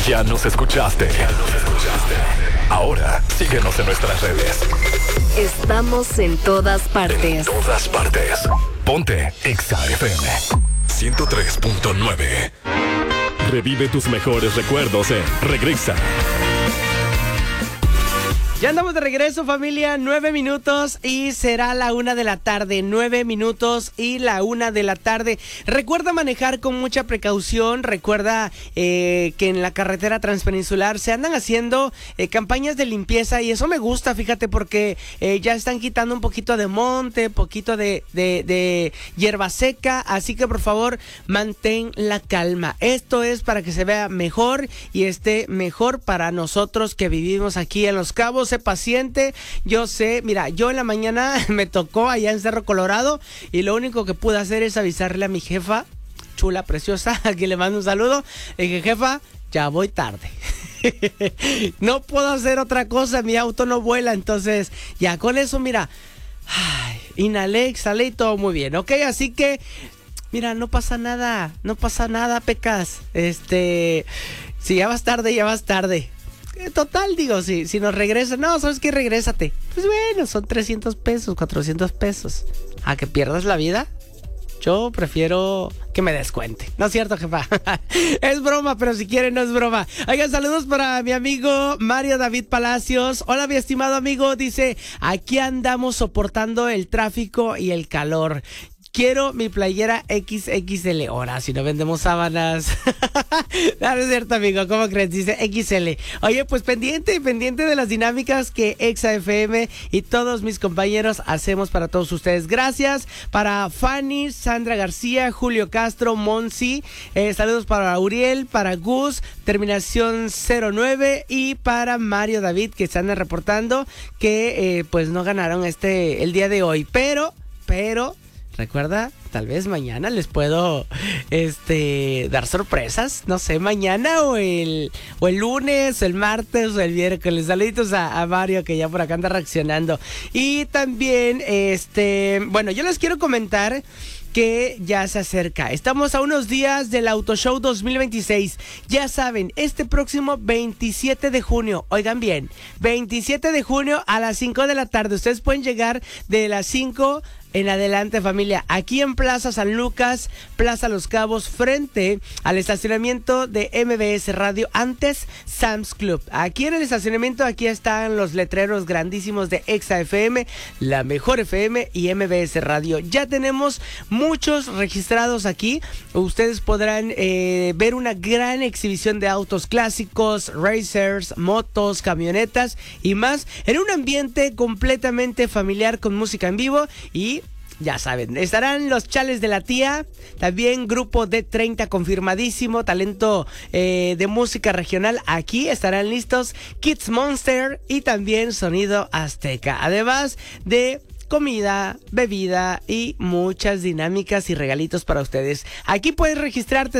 Ya nos escuchaste. Ahora, síguenos en nuestras redes. Estamos en todas partes. En todas partes. Ponte Exa FM 103.9. Revive tus mejores recuerdos en Regresa. Ya andamos de regreso, familia. 9 minutos y será la 1 de la tarde. 9 minutos y la 1 de la tarde. Recuerda manejar con mucha precaución. Recuerda que en la carretera transpeninsular se andan haciendo campañas de limpieza. Y eso me gusta, fíjate, porque ya están quitando un poquito de monte, poquito de hierba seca. Así que por favor, mantén la calma. Esto es para que se vea mejor y esté mejor para nosotros que vivimos aquí en Los Cabos. Sé paciente, yo sé, mira, yo en la mañana me tocó allá en Cerro Colorado y lo único que pude hacer es avisarle a mi jefa, chula, preciosa, a quien le mando un saludo. Le dije, jefa, ya voy tarde. No puedo hacer otra cosa, mi auto no vuela, entonces ya con eso, mira, inhalé, exhalé y todo muy bien, ¿ok? Así que, mira, no pasa nada, Pecas. Si ya vas tarde, ya vas tarde. Total, digo, si nos regresa, no, ¿sabes qué? Regrésate. Pues bueno, son 300 pesos, 400 pesos. ¿A que pierdas la vida? Yo prefiero que me descuente. No es cierto, jefa. Es broma, pero si quieren no es broma. Oigan, saludos para mi amigo Mario David Palacios. Hola, mi estimado amigo. Dice, aquí andamos soportando el tráfico y el calor. Quiero mi playera XXL. Ahora, si no vendemos sábanas. No, no es cierto, amigo. ¿Cómo crees? Dice XL. Oye, pues pendiente de las dinámicas que Exa FM y todos mis compañeros hacemos para todos ustedes. Gracias para Fanny, Sandra García, Julio Castro, Monsi. Saludos para Uriel, para Gus, terminación 09 y para Mario David, que están reportando que pues no ganaron el día de hoy. Pero recuerda, tal vez mañana les puedo dar sorpresas. No sé, mañana o el lunes, el martes o el miércoles. Saluditos a Mario, que ya por acá anda reaccionando. Y también, bueno, yo les quiero comentar que ya se acerca. Estamos a unos días del Auto Show 2026. Ya saben, este próximo 27 de junio, oigan bien, 27 de junio a las 5 de la tarde. Ustedes pueden llegar de las 5 en adelante, familia, aquí en Plaza San Lucas, Plaza Los Cabos, frente al estacionamiento de MBS Radio, antes Sam's Club. Aquí en el estacionamiento, aquí están los letreros grandísimos de Exa FM, La Mejor FM y MBS Radio. Ya tenemos muchos registrados aquí. Ustedes podrán ver una gran exhibición de autos clásicos, racers, motos, camionetas y más, en un ambiente completamente familiar con música en vivo. Y ya saben, estarán los chales de la tía, también grupo D30 confirmadísimo, talento de música regional. Aquí estarán listos Kids Monster y también Sonido Azteca, además de comida, bebida y muchas dinámicas y regalitos para ustedes. Aquí puedes registrarte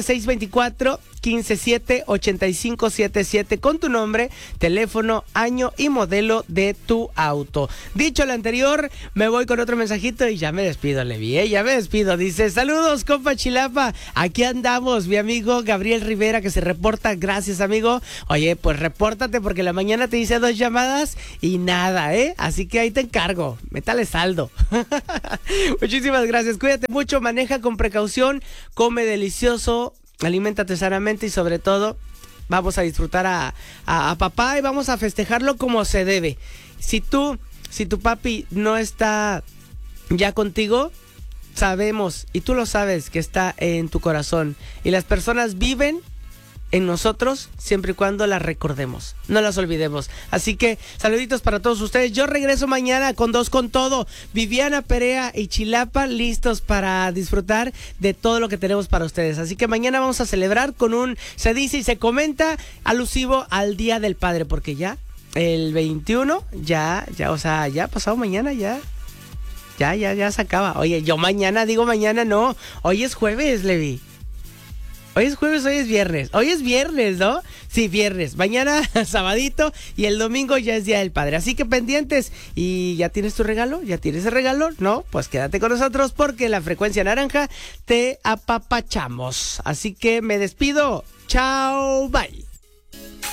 624-157-8577 con tu nombre, teléfono, año y modelo de tu auto. Dicho lo anterior, me voy con otro mensajito y ya me despido, Levi, ya me despido. Dice, saludos, compa Chilapa, aquí andamos, mi amigo Gabriel Rivera, que se reporta. Gracias, amigo. Oye, pues repórtate, porque la mañana te hice 2 llamadas y nada, así que ahí te encargo, métale saldo. Muchísimas gracias, cuídate mucho, maneja con precaución, come delicioso, aliméntate sanamente y sobre todo vamos a disfrutar a papá y vamos a festejarlo como se debe. Si tu papi no está ya contigo, sabemos, y tú lo sabes, que está en tu corazón, y las personas viven en nosotros siempre y cuando las recordemos, no las olvidemos. Así que saluditos para todos ustedes. Yo regreso mañana con 2 con todo. Viviana Perea y Chilapa listos para disfrutar de todo lo que tenemos para ustedes. Así que mañana vamos a celebrar con un, se dice y se comenta, alusivo al Día del Padre, porque ya el 21 ya, o sea, ya pasado mañana ya se acaba. Oye, yo mañana digo mañana, no, hoy es jueves, Levi. Hoy es jueves, hoy es viernes. Hoy es viernes, ¿no? Sí, viernes. Mañana, sabadito. Y el domingo ya es Día del Padre. Así que pendientes. ¿Y ya tienes tu regalo? ¿Ya tienes el regalo? No, pues quédate con nosotros porque en la frecuencia naranja te apapachamos. Así que me despido. Chao, bye.